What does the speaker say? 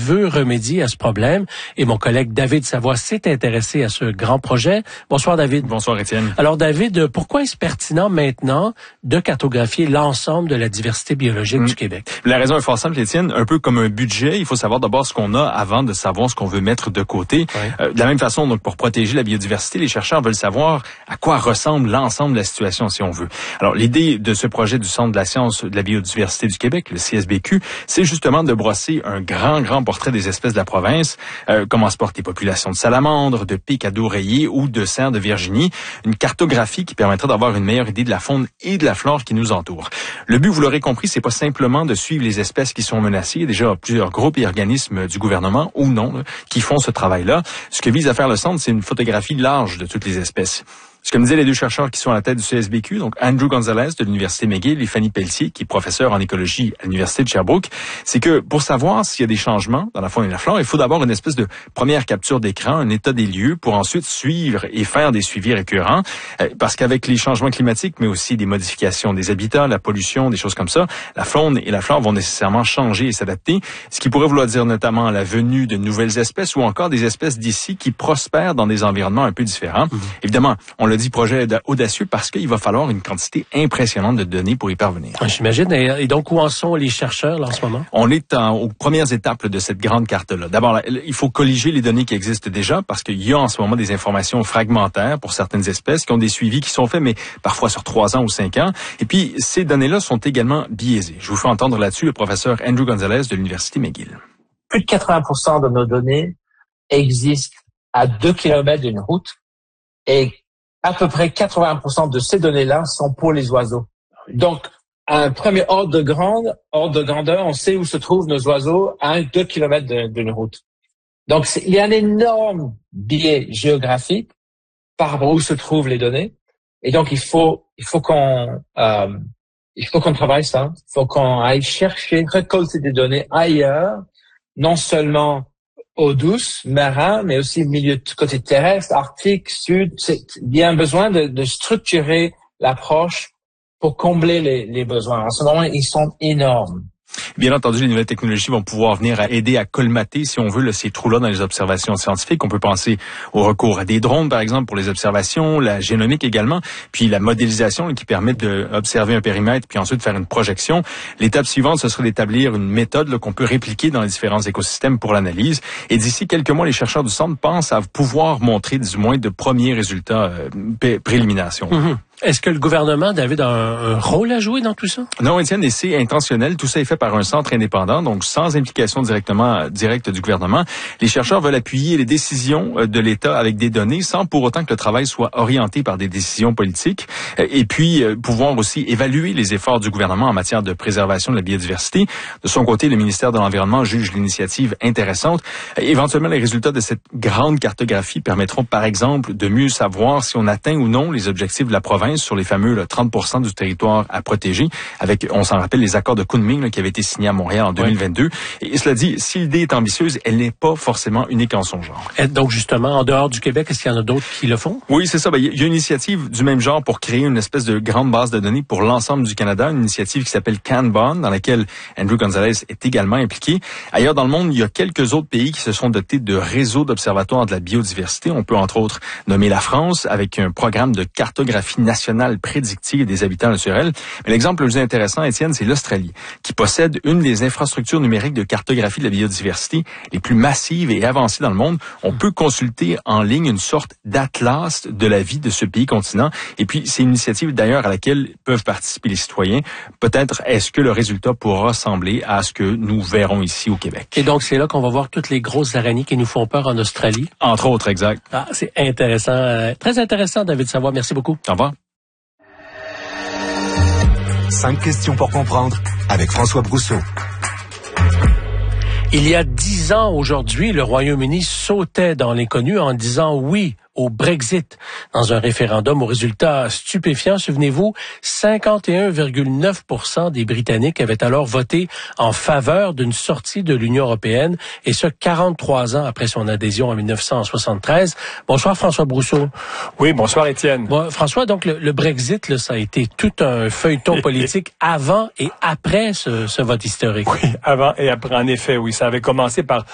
veut remédier à ce problème. Et mon collègue David Savoie s'est intéressé à ce grand projet. Bonsoir David. Bonsoir Étienne. Alors David, pourquoi est-ce pertinent maintenant de cartographier l'ensemble de la diversité biologique du Québec? La raison est fort simple, Étienne. Un peu comme un budget, il faut savoir d'abord ce qu'on a avant de savoir ce qu'on veut mettre de côté. Oui. De la même façon, donc pour protéger la biodiversité, les chercheurs veulent savoir à quoi ressemble l'ensemble de la situation, si on veut. Alors l'idée de ce projet du Centre de la science de la biodiversité du Québec, le CSBQ, c'est justement de brosser un grand portrait des espèces de la province, comment se portent les populations de salamandres, de pics à dos rayés ou de cerfs de Virginie, une cartographie qui permettrait d'avoir une meilleure idée de la faune et de la flore qui nous entoure. Le but, vous l'aurez compris, c'est pas simplement de suivre les espèces qui sont menacées. Il y a déjà plusieurs groupes et organismes du gouvernement ou non là, qui font ce travail-là. Ce que vise à faire le Centre, c'est une photographie large de toutes les espèces. Ce que me disaient les deux chercheurs qui sont à la tête du CSBQ, donc Andrew Gonzalez de l'Université McGill et Fanny Pelletier, qui est professeur en écologie à l'Université de Sherbrooke, c'est que pour savoir s'il y a des changements dans la faune et la flore, il faut d'abord une espèce de première capture d'écran, un état des lieux, pour ensuite suivre et faire des suivis récurrents. Parce qu'avec les changements climatiques, mais aussi des modifications des habitats, la pollution, des choses comme ça, la faune et la flore vont nécessairement changer et s'adapter, ce qui pourrait vouloir dire notamment la venue de nouvelles espèces ou encore des espèces d'ici qui prospèrent dans des environnements un peu différents. Évidemment, on le dit, projet audacieux parce qu'il va falloir une quantité impressionnante de données pour y parvenir. J'imagine. Et donc, où en sont les chercheurs là, en ce moment? On est aux premières étapes de cette grande carte-là. D'abord, il faut colliger les données qui existent déjà parce qu'il y a en ce moment des informations fragmentaires pour certaines espèces qui ont des suivis qui sont faits, mais parfois sur 3 ans ou 5 ans. Et puis, ces données-là sont également biaisées. Je vous fais entendre là-dessus le professeur Andrew Gonzalez de l'Université McGill. Plus de 80% de nos données existent à 2 km d'une route et à peu près 80% de ces données-là sont pour les oiseaux. Donc, à un premier ordre de grandeur, on sait où se trouvent nos oiseaux à 2 km d'une route. Donc, il y a un énorme biais géographique par rapport à où se trouvent les données. Et donc, il faut qu'on travaille ça. Il faut qu'on aille récolter des données ailleurs, non seulement eau douce, marin, mais aussi milieu côté terrestre, arctique, sud. Il y a un besoin de structurer l'approche pour combler les besoins. En ce moment, ils sont énormes. Bien entendu, les nouvelles technologies vont pouvoir venir à aider à colmater, si on veut, ces trous-là dans les observations scientifiques. On peut penser au recours à des drones, par exemple, pour les observations, la génomique également, puis la modélisation qui permet d'observer un périmètre, puis ensuite faire une projection. L'étape suivante, ce serait d'établir une méthode qu'on peut répliquer dans les différents écosystèmes pour l'analyse. Et d'ici quelques mois, les chercheurs du Centre pensent à pouvoir montrer, du moins, de premiers résultats préliminaires, si on veut. Est-ce que le gouvernement, David, a un rôle à jouer dans tout ça? Non, Étienne, et c'est intentionnel. Tout ça est fait par un centre indépendant, donc sans implication directe du gouvernement. Les chercheurs veulent appuyer les décisions de l'État avec des données, sans pour autant que le travail soit orienté par des décisions politiques. Et puis, pouvoir aussi évaluer les efforts du gouvernement en matière de préservation de la biodiversité. De son côté, le ministère de l'Environnement juge l'initiative intéressante. Éventuellement, les résultats de cette grande cartographie permettront, par exemple, de mieux savoir si on atteint ou non les objectifs de la province sur les fameux 30% du territoire à protéger, avec, on s'en rappelle, les accords de Kunming qui avaient été signés à Montréal en 2022. Et cela dit, si l'idée est ambitieuse, elle n'est pas forcément unique en son genre. Et donc, justement, en dehors du Québec, est-ce qu'il y en a d'autres qui le font? Oui, c'est ça. Il y a une initiative du même genre pour créer une espèce de grande base de données pour l'ensemble du Canada, une initiative qui s'appelle Kanban, dans laquelle Andrew Gonzalez est également impliqué. Ailleurs dans le monde, il y a quelques autres pays qui se sont dotés de réseaux d'observatoires de la biodiversité. On peut entre autres nommer la France avec un programme de cartographie nationale prédictive des habitats naturels. Mais l'exemple le plus intéressant, Étienne, c'est l'Australie, qui possède une des infrastructures numériques de cartographie de la biodiversité les plus massives et avancées dans le monde. On peut consulter en ligne une sorte d'atlas de la vie de ce pays continent. Et puis, c'est une initiative d'ailleurs à laquelle peuvent participer les citoyens. Peut-être est-ce que le résultat pourra ressembler à ce que nous verrons ici au Québec. Et donc, c'est là qu'on va voir toutes les grosses araignées qui nous font peur en Australie. Entre autres, exact. Ah, c'est intéressant. Très intéressant, David Savoie. Merci beaucoup. Au revoir. 5 questions pour comprendre avec François Brousseau. Il y a 10 ans aujourd'hui, le Royaume-Uni sautait dans l'inconnu en disant oui au Brexit. Dans un référendum aux résultats stupéfiants, souvenez-vous, 51,9% des Britanniques avaient alors voté en faveur d'une sortie de l'Union européenne, et ce 43 ans après son adhésion en 1973. Bonsoir François Brousseau. Oui, bonsoir Étienne. Bon, François, donc le Brexit, là, ça a été tout un feuilleton politique avant et après ce vote historique. Oui, avant et après, en effet, oui. Ça avait commencé par